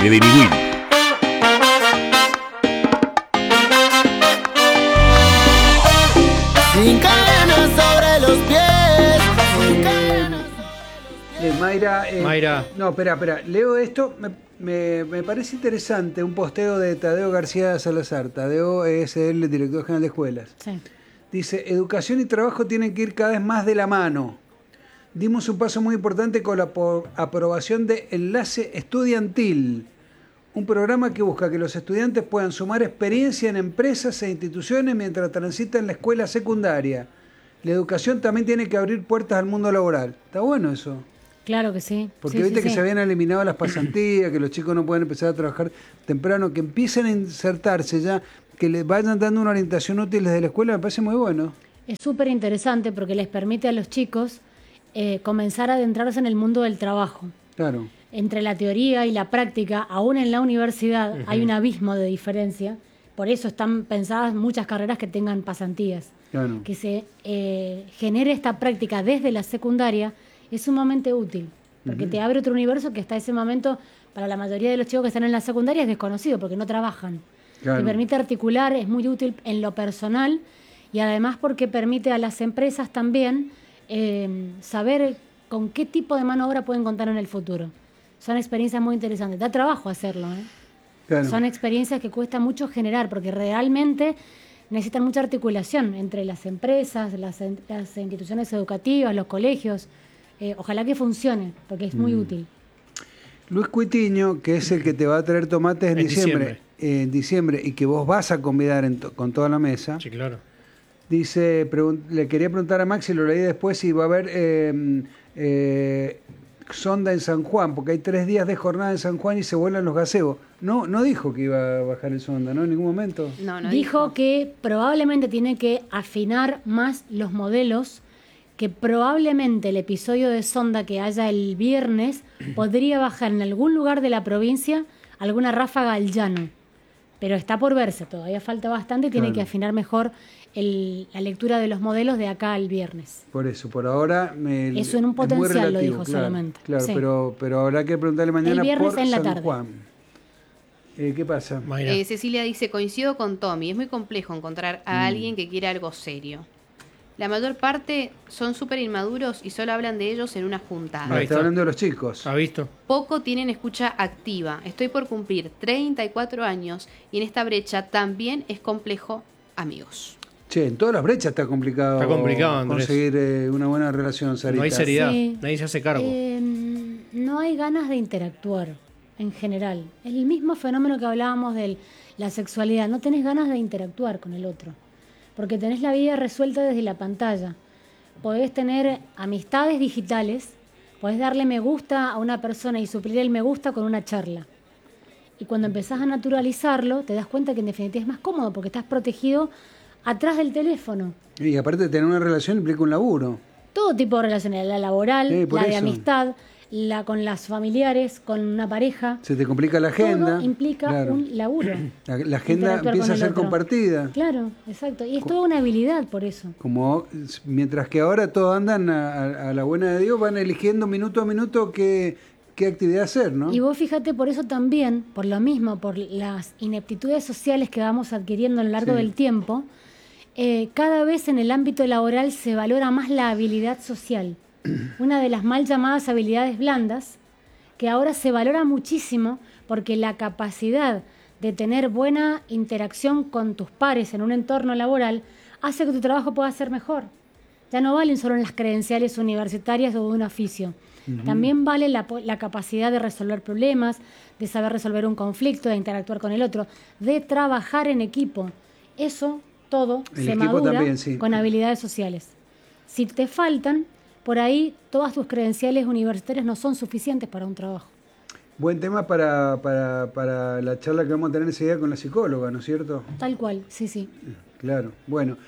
de Beniwil. Sin cadenas sobre los pies. Mayra. No, espera. Leo esto. Me parece interesante un posteo de Tadeo García Salazar. Tadeo es el director general de escuelas. Sí. Dice, educación y trabajo tienen que ir cada vez más de la mano. Dimos un paso muy importante con la aprobación de Enlace Estudiantil, un programa que busca que los estudiantes puedan sumar experiencia en empresas e instituciones mientras transitan la escuela secundaria. La educación también tiene que abrir puertas al mundo laboral. ¿Está bueno eso? Claro que sí. Porque Sí, viste sí, que sí. se habían eliminado las pasantías, que los chicos no pueden empezar a trabajar temprano, que empiecen a insertarse ya, que les vayan dando una orientación útil desde la escuela, me parece muy bueno. Es súper interesante porque les permite a los chicos comenzar a adentrarse en el mundo del trabajo. Claro. Entre la teoría y la práctica, aún en la universidad, hay un abismo de diferencia. Por eso están pensadas muchas carreras que tengan pasantías. Claro. Que se genere esta práctica desde la secundaria es sumamente útil, porque te abre otro universo que hasta ese momento, para la mayoría de los chicos que están en la secundaria, es desconocido, porque no trabajan. Claro. Te permite articular, es muy útil en lo personal, y además porque permite a las empresas también saber con qué tipo de mano de obra pueden contar en el futuro. Son experiencias muy interesantes. Da trabajo hacerlo, ¿eh? Claro. Son experiencias que cuesta mucho generar, porque realmente necesitan mucha articulación entre las empresas, las instituciones educativas, los colegios. Ojalá que funcione, porque es muy útil. Luis Cuitiño, que es el que te va a traer tomates en diciembre, y que vos vas a convidar con toda la mesa. Sí, claro. Dice, le quería preguntar a Maxi, lo leí después, si va a haber sonda en San Juan, porque hay 3 días de jornada en San Juan y se vuelan los gazebos. No dijo que iba a bajar el sonda, ¿no? En ningún momento. No Dijo que probablemente tiene que afinar más los modelos, que probablemente el episodio de sonda que haya el viernes podría bajar en algún lugar de la provincia alguna ráfaga al llano. Pero está por verse, todavía falta bastante y tiene que afinar mejor la lectura de los modelos de acá al viernes. Por eso, por ahora... Eso en un potencial lo dijo claro, solamente. Claro, Sí. pero habrá que preguntarle mañana El viernes por en la San tarde. Juan. ¿Qué pasa? Mayra. Cecilia dice, coincido con Tommy, es muy complejo encontrar a alguien que quiera algo serio. La mayor parte son súper inmaduros y solo hablan de ellos en una juntada. Está hablando de los chicos. ¿Ha visto? Poco tienen escucha activa. Estoy por cumplir 34 años y en esta brecha también es complejo, amigos. Che, en todas las brechas está complicado, Andrés. conseguir una buena relación, Sarita. No hay seriedad, Sí. nadie se hace cargo. No hay ganas de interactuar en general. Es el mismo fenómeno que hablábamos de la sexualidad. No tenés ganas de interactuar con el otro, porque tenés la vida resuelta desde la pantalla. Podés tener amistades digitales, podés darle me gusta a una persona y suplir el me gusta con una charla. Y cuando empezás a naturalizarlo, te das cuenta que en definitiva es más cómodo, porque estás protegido atrás del teléfono. Y aparte de tener una relación implica un laburo. Todo tipo de relaciones, la laboral, por la de eso. amistad, la con las familiares, con una pareja. Se te complica la agenda. Todo implica Claro. un laburo. La agenda Interactuar empieza con a el ser otro. compartida. Claro, exacto. Y es toda una habilidad por eso. Como mientras que ahora todos andan a la buena de Dios, van eligiendo minuto a minuto qué actividad hacer, ¿no? Y vos fíjate, por eso también, por lo mismo, por las ineptitudes sociales que vamos adquiriendo a lo largo del tiempo, cada vez en el ámbito laboral se valora más la habilidad social. Una de las mal llamadas habilidades blandas, que ahora se valora muchísimo porque la capacidad de tener buena interacción con tus pares en un entorno laboral hace que tu trabajo pueda ser mejor. Ya no valen solo las credenciales universitarias o de un oficio. También vale la capacidad de resolver problemas, de saber resolver un conflicto, de interactuar con el otro, de trabajar en equipo. Eso todo El se equipo madura también, sí. con habilidades sociales. Si te faltan, por ahí todas tus credenciales universitarias no son suficientes para un trabajo. Buen tema para la charla que vamos a tener enseguida con la psicóloga, ¿no es cierto? Tal cual, sí, sí. Claro. Bueno,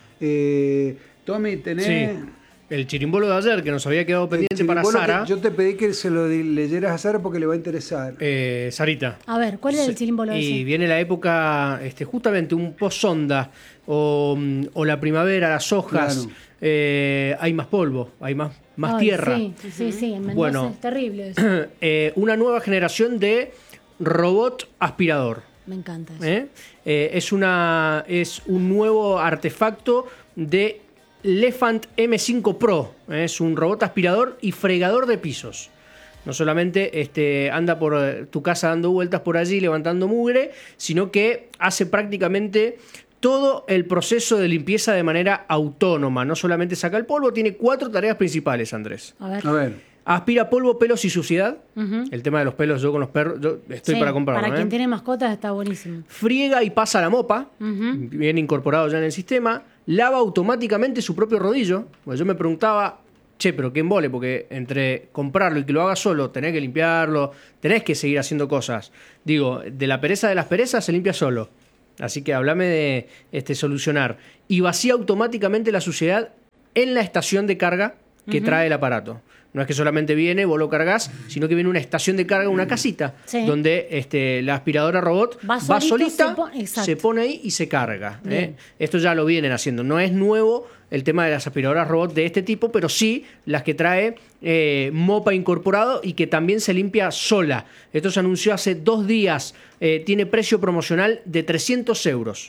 Tommy, tenés... Sí. El chirimbolo de ayer, que nos había quedado pendiente para chirimbolo Sara. que yo te pedí que se lo leyeras a Sara porque le va a interesar. Sarita. A ver, ¿cuál es el chirimbolo Y ese? viene la época, justamente un post-sonda o la primavera, las hojas, hay más polvo, hay más Ay, tierra. Sí, en Mendoza Bueno, es terrible eso. Una nueva generación de robot aspirador. Me encanta eso. Es un nuevo artefacto de Lefant M5 Pro. Es un robot aspirador y fregador de pisos. No solamente anda por tu casa dando vueltas por allí levantando mugre, sino que hace prácticamente todo el proceso de limpieza de manera autónoma. No solamente saca el polvo, tiene 4 tareas principales, Andrés. A ver. A ver. Aspira polvo, pelos y suciedad. El tema de los pelos, yo con los perros, yo estoy Sí, para comprarlo. Para quien tiene mascotas está buenísimo. Friega y pasa la mopa, bien incorporado ya en el sistema. Lava automáticamente su propio rodillo. Pues yo me preguntaba, che, pero qué embole, porque entre comprarlo y que lo haga solo, tenés que limpiarlo, tenés que seguir haciendo cosas. Digo, de la pereza de las perezas se limpia solo. Así que hablame de solucionar. Y vacía automáticamente la suciedad en la estación de carga que trae el aparato. No es que solamente viene, vos lo cargas, sino que viene una estación de carga, una casita, donde la aspiradora robot va solita, se pone ahí y se carga. Esto ya lo vienen haciendo. No es nuevo el tema de las aspiradoras robot de este tipo, pero sí las que trae mopa incorporado y que también se limpia sola. Esto se anunció hace 2 días. Tiene precio promocional de 300 euros.